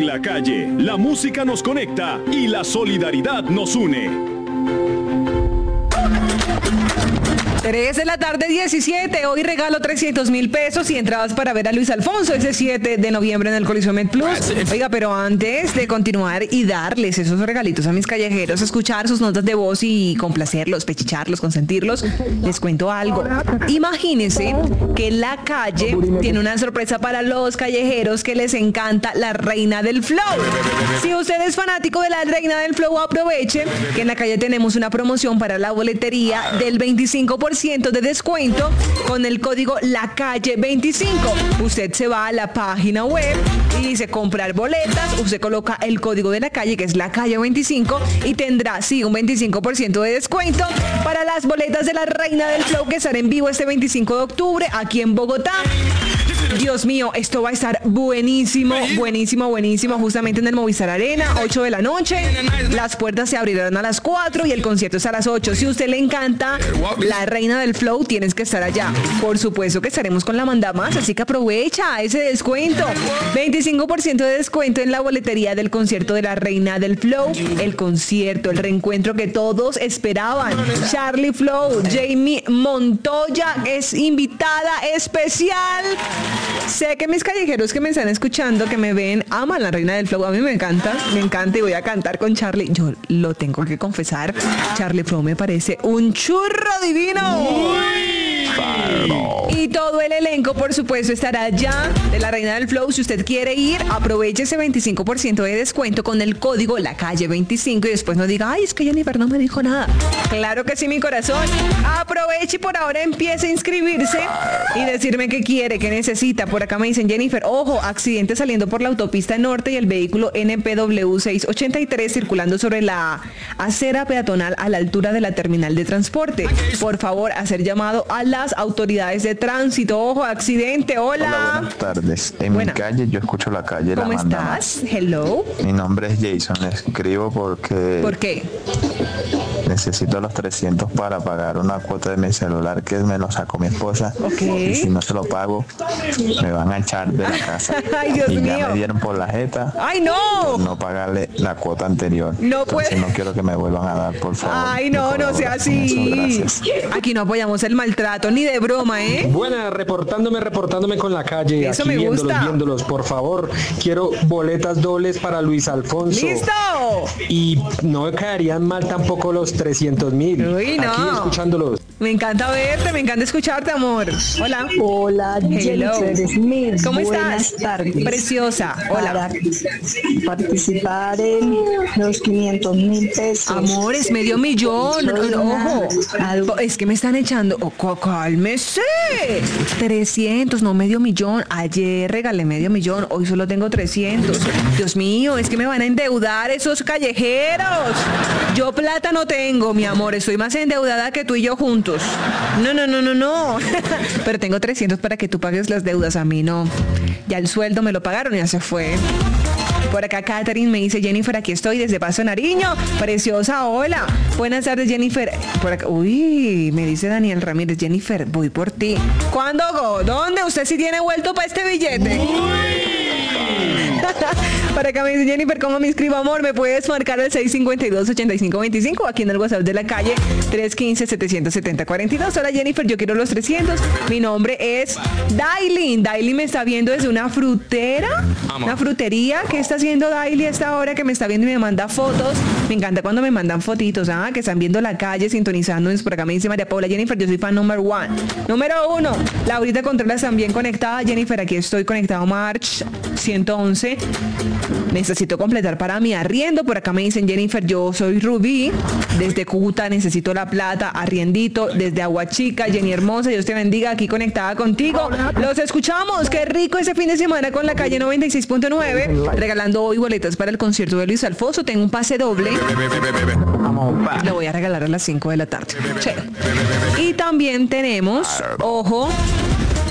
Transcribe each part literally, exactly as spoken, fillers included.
la calle, la música nos conecta y la solidaridad nos une. tres de la tarde, diecisiete. Hoy regalo trescientos mil pesos y entradas para ver a Luis Alfonso ese siete de noviembre en el Coliseo MedPlus. Oiga, pero antes de continuar y darles esos regalitos a mis callejeros, escuchar sus notas de voz y complacerlos, pechicharlos, consentirlos, les cuento algo. Imagínense que La Calle tiene una sorpresa para los callejeros que les encanta la Reina del Flow. Si usted es fanático de la Reina del Flow, aproveche que en La Calle tenemos una promoción para la boletería del veinticinco por ciento de descuento con el código La Calle veinticinco. Usted se va a la página web y dice comprar boletas, usted coloca el código de La Calle, que es La Calle veinticinco, y tendrá, sí, un veinticinco por ciento de descuento para las boletas de la Reina del Flow, que estará en vivo este veinticinco de octubre aquí en Bogotá. Dios mío, esto va a estar buenísimo, buenísimo, buenísimo, justamente en el Movistar Arena, ocho de la noche. Las puertas se abrirán a las cuatro y el concierto es a las ocho. Si a usted le encanta la Reina del Flow, tienes que estar allá. Por supuesto que estaremos con la mandamás, así que aprovecha ese descuento. veinticinco por ciento de descuento en la boletería del concierto de la Reina del Flow. El concierto, el reencuentro que todos esperaban. Charlie Flow, Jamie Montoya es invitada especial. Sé que mis callejeros que me están escuchando, que me ven, aman la Reina del Flow. A mí me encanta, me encanta y voy a cantar con Charlie. Yo lo tengo que confesar, Charlie Flow me parece un churro divino. Y todo el elenco, por supuesto, estará allá de la Reina del Flow. Si usted quiere ir, aproveche ese veinticinco por ciento de descuento con el código La Calle veinticinco y después no diga, ay, es que Jennifer no me dijo nada. Claro que sí, mi corazón. Aproveche y por ahora empiece a inscribirse y decirme qué quiere, qué necesita. Por acá me dicen, Jennifer, ojo, accidente saliendo por la autopista norte y el vehículo N P W seiscientos ochenta y tres circulando sobre la acera peatonal a la altura de la terminal de transporte. Por favor, hacer llamado a las autoridades de tránsito. Ojo, accidente. Hola. Hola, buenas tardes. En Buena. mi calle yo escucho La Calle. ¿Cómo la estás? Hello. Mi nombre es Jason. Le escribo porque ¿Por qué? necesito los trescientos para pagar una cuota de mi celular que me lo sacó mi esposa. Ok. Y si no se lo pago, me van a echar de la casa. Ay, Dios y mío. ya me dieron por la jeta. ¡Ay, no! No pagarle la cuota anterior. No Entonces, puede. no quiero que me vuelvan a dar, por favor. Ay, no, no sea así. Aquí no apoyamos el maltrato, ni de broma, ¿eh? Buena, reportándome, reportándome con La Calle. Eso aquí me viéndolos, gusta. viéndolos, por favor. Quiero boletas dobles para Luis Alfonso. ¡Listo! Y no me caerían mal tampoco los trescientos mil. Uy, no. Aquí escuchándolos. Me encanta verte, me encanta escucharte, amor. Hola. Hola, Hello. Jennifer Smith. ¿Cómo Buenas estás? tardes. Preciosa. Hola. Para participar en los quinientos mil pesos. Amor, es medio millón. No, no, ojo. Algo. Es que me están echando. Oh, cu- cálmese. trescientos, no medio millón. Ayer regalé medio millón. Hoy solo tengo trescientos. Dios mío, es que me van a endeudar esos callejeros. Yo plata no tengo, mi amor. Estoy más endeudada que tú y yo juntos. No, no, no, no, no. Pero tengo trescientos para que tú pagues las deudas. A mí no. Ya el sueldo me lo pagaron y ya se fue. Por acá Catherine me dice, Jennifer, aquí estoy desde Paso Nariño. Preciosa, hola. Buenas tardes, Jennifer. Por acá, uy, me dice Daniel Ramírez, Jennifer, voy por ti. ¿Cuándo? Go? ¿Dónde? ¿Usted sí tiene vuelto para este billete? Para acá me dice Jennifer, ¿cómo me inscribo, amor? Me puedes marcar al seis cinco dos, ocho cinco dos cinco aquí en el WhatsApp de La Calle, tres uno cinco, siete siete cero, cuatro dos. Hola, Jennifer, yo quiero los trescientos. Mi nombre es Dailin. Dailin me está viendo desde una frutera, una frutería. ¿Qué está haciendo Dailin a esta hora que me está viendo y me manda fotos? Me encanta cuando me mandan fotitos, ¿ah? Que están viendo La Calle, sintonizándonos. Por acá me dice María Paula, Jennifer, yo soy fan number one. Número uno, Laurita Contreras también conectada. Jennifer, aquí estoy conectado, March ciento once. Necesito completar para mi arriendo. Por acá me dicen, Jennifer, yo soy Rubí. Desde Cúcuta necesito la plata, arriendito. Desde Aguachica, Jenny hermosa, Dios te bendiga, aquí conectada contigo. Los escuchamos. Qué rico ese fin de semana con La Calle noventa y seis punto nueve. Regalando hoy boletas para el concierto de Luis Alfonso. Tengo un pase doble. Lo voy a regalar a las cinco de la tarde. Che. Y también tenemos, ojo,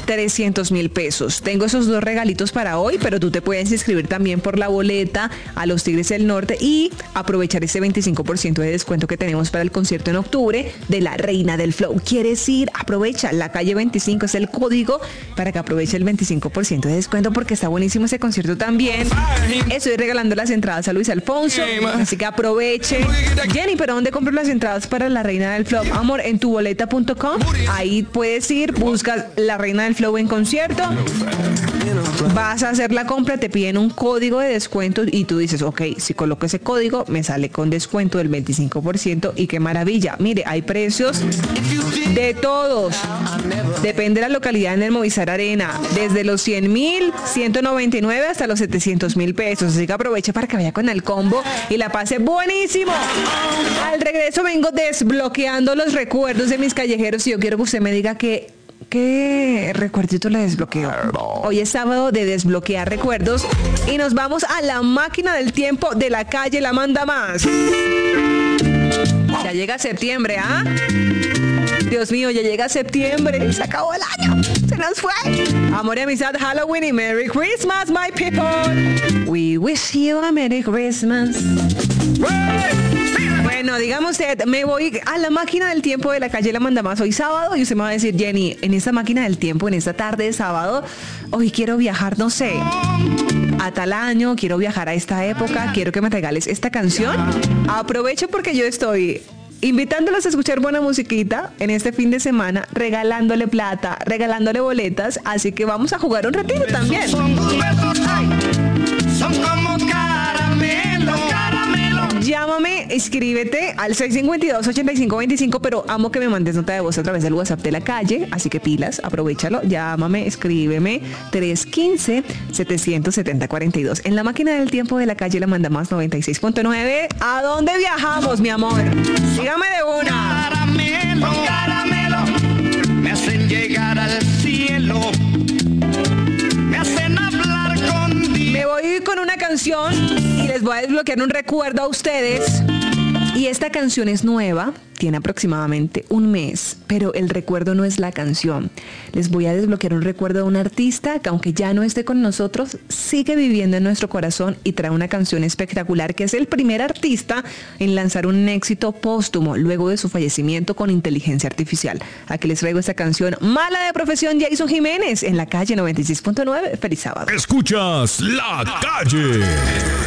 trescientos mil pesos. Tengo esos dos regalitos para hoy, pero tú te puedes inscribir también por la boleta a los Tigres del Norte y aprovechar ese veinticinco por ciento de descuento que tenemos para el concierto en octubre de la Reina del Flow. ¿Quieres ir? Aprovecha. La calle veinticinco es el código para que aproveche el veinticinco por ciento de descuento porque está buenísimo ese concierto también. Estoy regalando las entradas a Luis Alfonso, así que aproveche. Jenny, ¿pero dónde compro las entradas para la Reina del Flow? Amor, en tu boleta punto com. Ahí puedes ir, buscas la Reina del Flow en concierto, vas a hacer la compra, te piden un código de descuento y tú dices, ok, si coloco ese código me sale con descuento del veinticinco por ciento y qué maravilla. Mire, hay precios de todos, depende de la localidad en el Movistar Arena, desde los cien mil, ciento noventa y nueve hasta los setecientos mil pesos, así que aproveche para que vaya con el combo y la pase buenísimo. Al regreso vengo desbloqueando los recuerdos de mis callejeros y yo quiero que usted me diga que ¿qué recuerdito le desbloqueo? Hoy es sábado de desbloquear recuerdos y nos vamos a la máquina del tiempo de la calle La Manda Más. Ya llega septiembre, ¿ah? Dios mío, ya llega septiembre. Se acabó el año. Se nos fue. Amor y amistad, Halloween y Merry Christmas, my people. We wish you a Merry Christmas. Bueno, dígame usted, me voy a la máquina del tiempo de la calle La Manda Más hoy sábado y usted me va a decir, Jenny, en esta máquina del tiempo, en esta tarde de sábado, hoy quiero viajar, no sé, a tal año, quiero viajar a esta época, quiero que me regales esta canción. Aprovecho porque yo estoy invitándolos a escuchar buena musiquita en este fin de semana, regalándole plata, regalándole boletas, así que vamos a jugar un ratito también. Son como caramelo, caramelo. Llámame, escríbete al seis cinco dos, ocho cinco dos cinco, pero amo que me mandes nota de voz a través del WhatsApp de la calle, así que pilas, aprovechalo, llámame, escríbeme, tres uno cinco, siete siete cero, cuatro dos. En la máquina del tiempo de la calle La Manda Más noventa y seis punto nueve, ¿a dónde viajamos, mi amor? Dígame de una. Caramelo, caramelo, me hacen llegar al cielo, me hacen hablar con Dios. Me voy con una canción y les voy a desbloquear un recuerdo a ustedes. Y esta canción es nueva, tiene aproximadamente un mes, pero el recuerdo no es la canción. Les voy a desbloquear un recuerdo de un artista que, aunque ya no esté con nosotros, sigue viviendo en nuestro corazón y trae una canción espectacular, que es el primer artista en lanzar un éxito póstumo luego de su fallecimiento con inteligencia artificial. Aquí les traigo esta canción, Mala de Profesión, Jason Jiménez, en la calle noventa y seis punto nueve. Feliz sábado. Escuchas La Calle.